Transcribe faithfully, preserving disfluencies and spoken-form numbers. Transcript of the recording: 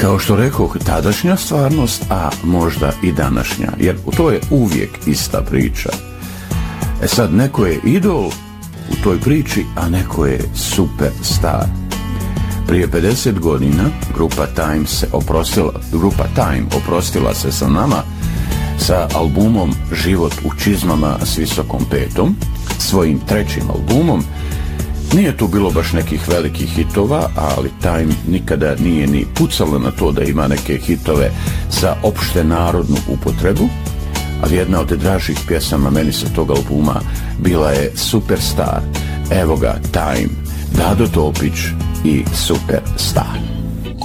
Kao što rekoh, tadašnja stvarnost, a možda i današnja, jer to je uvijek ista priča. E sad, neko je idol u toj priči, a neko je superstar. Prije pedeset godina grupa Time se oprostila, grupa Time oprostila se sa nama sa albumom Život u čizmama s visokom petom, svojim trećim albumom. Nije tu bilo baš nekih velikih hitova, ali Time nikada nije ni pucala na to da ima neke hitove za opšte narodnu upotrebu, ali jedna od dražih pjesama meni sa tog albuma bila je Superstar. Evo ga Time, Dado Topić i Superstar.